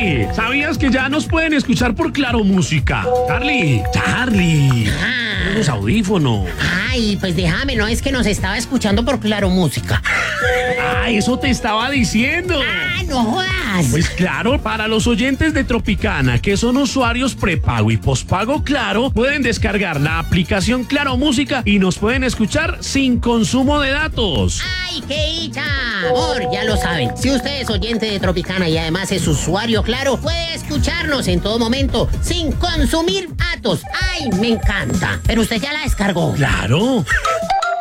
Charlie, ¿sabías que ya nos pueden escuchar por Claro Música? Charlie, los audífonos. Ay, pues déjame, no es que nos estaba escuchando por Claro Música. Eso te estaba diciendo. No jodas. Pues claro, para los oyentes de Tropicana, que son usuarios prepago y pospago Claro, pueden descargar la aplicación Claro Música y nos pueden escuchar sin consumo de datos. ¡Ay, qué dicha! Amor, ya lo saben. Si usted es oyente de Tropicana y además es usuario Claro, puede escucharnos en todo momento sin consumir datos. ¡Ay, me encanta! Pero usted ya la descargó. Claro.